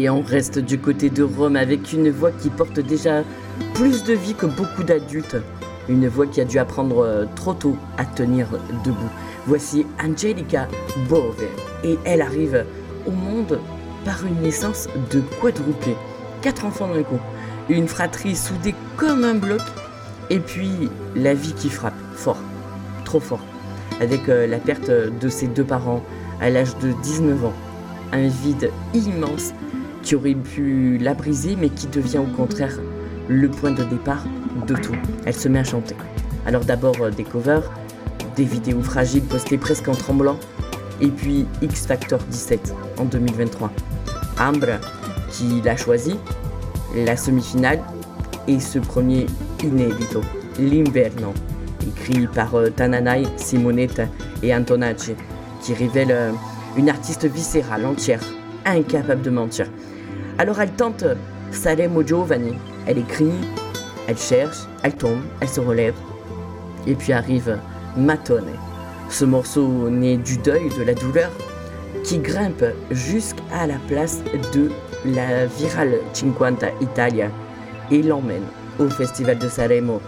Et on reste du côté de Rome avec une voix qui porte déjà plus de vie que beaucoup d'adultes. Une voix qui a dû apprendre trop tôt à tenir debout. Voici Angelica Bove et elle arrive au monde par une naissance de quadruplé. 4 enfants d'un coup. Une fratrie soudée comme un bloc et puis la vie qui frappe fort, trop fort. Avec la perte de ses 2 parents à l'âge de 19 ans. Un vide immense qui aurait pu la briser mais qui devient au contraire le point de départ de tout. Elle se met à chanter. Alors d'abord des covers, des vidéos fragiles postées presque en tremblant et puis X Factor 17 en 2023. Ambre qui l'a choisi, la semi-finale et ce premier inédito, l'Inverno, écrit par Tananai, Simonetta et Antonacci, qui révèle une artiste viscérale, entière, incapable de mentir. Alors elle tente Saremo Giovanni, elle écrit, elle cherche, elle tombe, elle se relève, et puis arrive Matone, ce morceau né du deuil, de la douleur, qui grimpe jusqu'à la place de la virale 50 Italia et l'emmène au Festival de Sanremo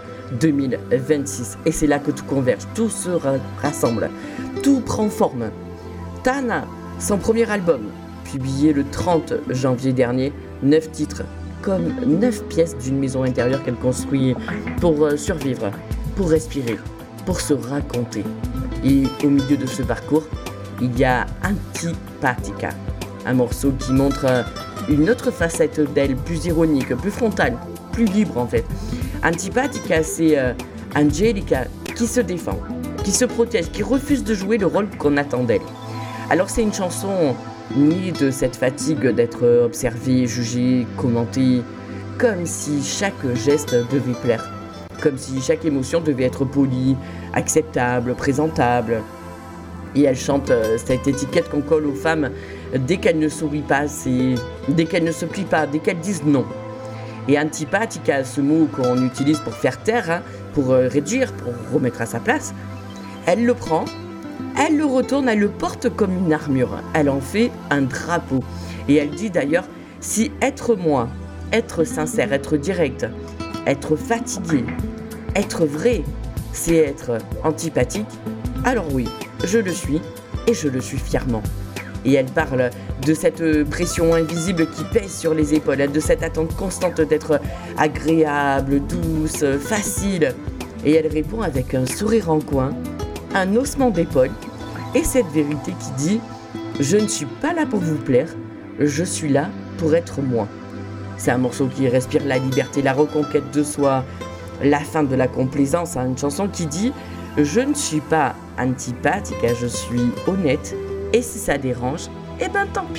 2026. Et c'est là que tout converge, tout se rassemble, tout prend forme. Tana, son premier album, publié le 30 janvier dernier, 9 titres, comme 9 pièces d'une maison intérieure qu'elle construit pour survivre, pour respirer, pour se raconter. Et au milieu de ce parcours, il y a Antipatica, un morceau qui montre une autre facette d'elle, plus ironique, plus frontale, plus libre en fait. Antipatica, c'est Angelica qui se défend, qui se protège, qui refuse de jouer le rôle qu'on attend d'elle. Alors c'est une chanson née de cette fatigue d'être observée, jugée, commentée, comme si chaque geste devait plaire, comme si chaque émotion devait être polie, acceptable, présentable. Et elle chante cette étiquette qu'on colle aux femmes dès qu'elles ne sourient pas, dès qu'elles ne se plient pas, dès qu'elles disent non. Et Antipatica, ce mot qu'on utilise pour faire taire, pour réduire, pour remettre à sa place, elle le prend, elle le retourne, elle le porte comme une armure. Elle en fait un drapeau. Et elle dit d'ailleurs, si être moi, être sincère, être direct, être fatigué, être vrai, c'est être antipathique, alors oui, je le suis et je le suis fièrement. Et elle parle de cette pression invisible qui pèse sur les épaules, de cette attente constante d'être agréable, douce, facile. Et elle répond avec un sourire en coin, un haussement d'épaule et cette vérité qui dit « Je ne suis pas là pour vous plaire, je suis là pour être moi ». C'est un morceau qui respire la liberté, la reconquête de soi, la fin de la complaisance, une chanson qui dit « Je ne suis pas antipathique, je suis honnête, et si ça dérange, eh ben tant pis ».